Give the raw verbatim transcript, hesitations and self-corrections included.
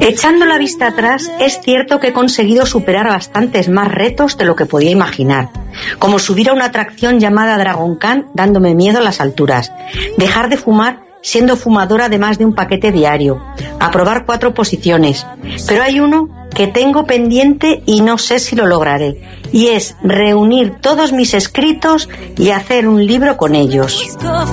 Echando la vista atrás, es cierto que he conseguido superar bastantes más retos de lo que podía imaginar, como subir a una atracción llamada Dragon Khan dándome miedo a las alturas, dejar de fumar siendo fumadora de más de un paquete diario, aprobar cuatro posiciones, pero hay uno que tengo pendiente y no sé si lo lograré, y es reunir todos mis escritos y hacer un libro con ellos.